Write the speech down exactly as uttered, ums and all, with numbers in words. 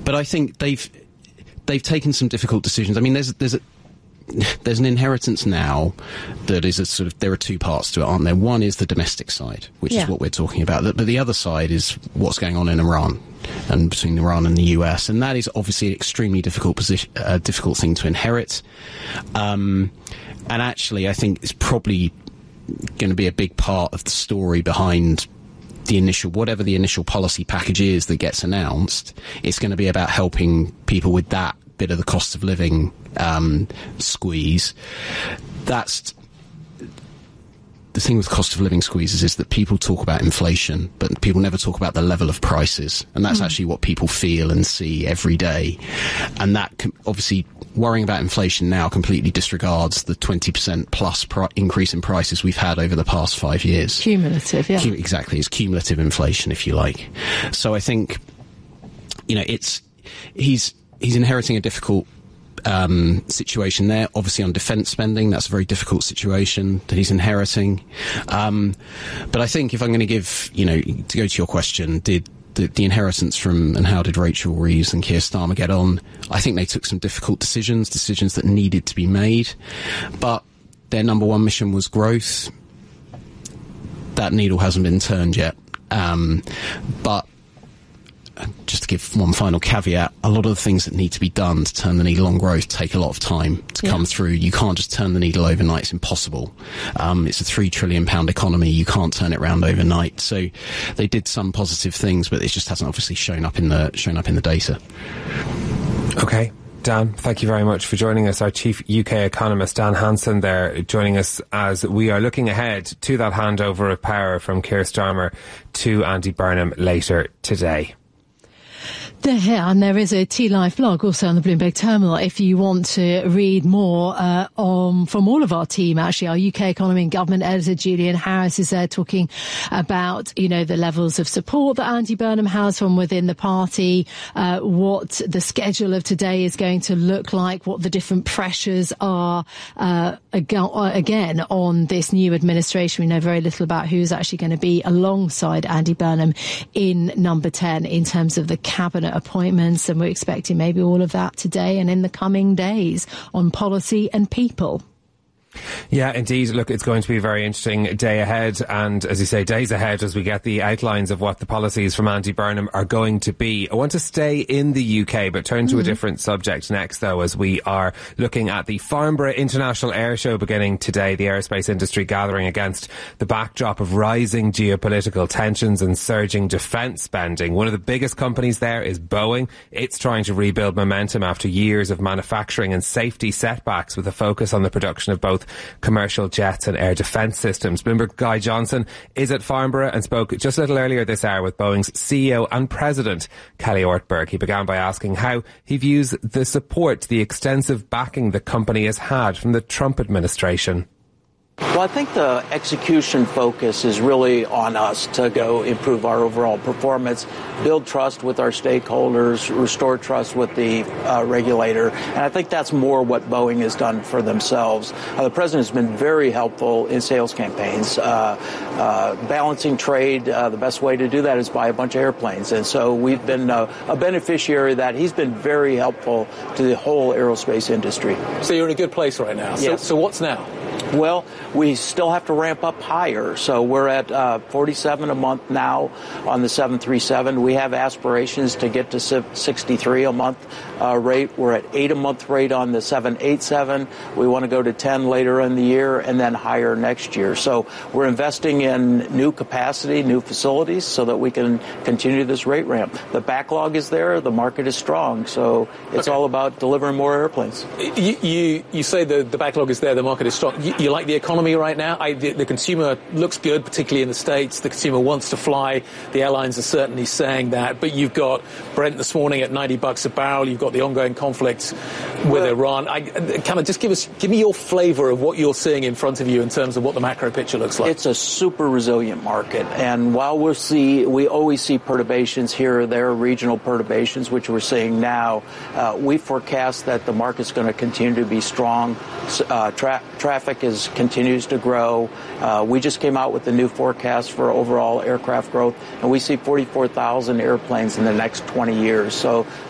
but I think they've they've taken some difficult decisions. I mean, there's there's a There's an inheritance now that is a sort of, there are two parts to it, aren't there? One is the domestic side, which yeah. is what we're talking about. But the other side is what's going on in Iran and between Iran and the U S. And that is obviously an extremely difficult position, uh, difficult thing to inherit. Um, and actually, I think it's probably going to be a big part of the story behind the initial, whatever the initial policy package is that gets announced. It's going to be about helping people with that bit of the cost of living um, squeeze. That's the thing with cost of living squeezes, is that people talk about inflation, but people never talk about the level of prices, and that's mm. actually what people feel and see every day. And that com- obviously worrying about inflation now completely disregards the twenty percent plus pri- increase in prices we've had over the past five years. Cumulative, yeah. Cum- exactly, it's cumulative inflation, if you like. So I think, you know, it's he's He's inheriting a difficult um, situation there. Obviously, on defence spending, that's a very difficult situation that he's inheriting. Um, but I think if I'm going to give, you know, to go to your question, did the, the inheritance from, and how did Rachel Reeves and Keir Starmer get on? I think they took some difficult decisions, decisions that needed to be made. But their number one mission was growth. That needle hasn't been turned yet. Um, but just to give one final caveat, a lot of the things that need to be done to turn the needle on growth take a lot of time to yeah. come through. You can't just turn the needle overnight. It's impossible. Um, it's a three trillion pound economy. You can't turn it around overnight. So they did some positive things, but it just hasn't obviously shown up in the shown up in the data. Okay. Dan, thank you very much for joining us. Our chief U K economist, Dan Hansen, there, joining us as we are looking ahead to that handover of power from Keir Starmer to Andy Burnham later today. There, and there is a T-Life blog also on the Bloomberg Terminal if you want to read more uh, on, from all of our team, actually. Our U K economy and government editor, Julian Harris, is there talking about, you know, the levels of support that Andy Burnham has from within the party, uh, what the schedule of today is going to look like, what the different pressures are, uh, again, on this new administration. We know very little about who's actually going to be alongside Andy Burnham in number ten in terms of the cabinet appointments, and we're expecting maybe all of that today and in the coming days on policy and people. Yeah, indeed. Look, it's going to be a very interesting day ahead, and as you say, days ahead as we get the outlines of what the policies from Andy Burnham are going to be. I want to stay in the U K, but turn to mm. a different subject next, though, as we are looking at the Farnborough International Air Show beginning today, the aerospace industry gathering against the backdrop of rising geopolitical tensions and surging defence spending. One of the biggest companies there is Boeing. It's trying to rebuild momentum after years of manufacturing and safety setbacks, with a focus on the production of both commercial jets and air defence systems. Bloomberg Guy Johnson is at Farnborough and spoke just a little earlier this hour with Boeing's C E O and President, Kelly Ortberg. He began by asking how he views the support, the extensive backing the company has had from the Trump administration. Well, I think the execution focus is really on us to go improve our overall performance, build trust with our stakeholders, restore trust with the uh, regulator. And I think that's more what Boeing has done for themselves. Uh, the president has been very helpful in sales campaigns. Uh, uh, balancing trade, uh, the best way to do that is buy a bunch of airplanes. And so we've been uh, a beneficiary of that. He's been very helpful to the whole aerospace industry. So you're in a good place right now. Yes. So, so what's now? Well, we still have to ramp up higher. So we're at uh, forty-seven a month now on the seven thirty-seven. We have aspirations to get to sixty-three a month uh, rate. We're at eight a month rate on the seven eighty-seven. We want to go to ten later in the year and then higher next year. So we're investing in new capacity, new facilities so that we can continue this rate ramp. The backlog is there. The market is strong. So it's okay. all about delivering more airplanes. You, you, you say the, the backlog is there. The market is strong. You, you like the economy right now? I, the, the consumer looks good, particularly in the States. The consumer wants to fly. The airlines are certainly saying that. But you've got Brent this morning at ninety bucks a barrel. You've got the ongoing conflict with well, Iran. I, kind of just give us, give me your flavour of what you're seeing in front of you in terms of what the macro picture looks like. It's a super resilient market. And while we'll see, we always see perturbations here or there, regional perturbations, which we're seeing now, uh, we forecast that the market's going to continue to be strong. Uh, tra- traffic is continues to grow. Uh, we just came out with the new forecast for overall aircraft growth, and we see forty-four thousand airplanes in the next twenty years. So